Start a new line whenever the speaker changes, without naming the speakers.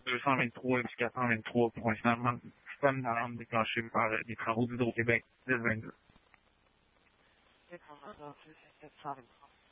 223 et 423 pour un financement du système d'alarme déclenché par les travaux d'Hydro-Québec 1022.
426 et 723.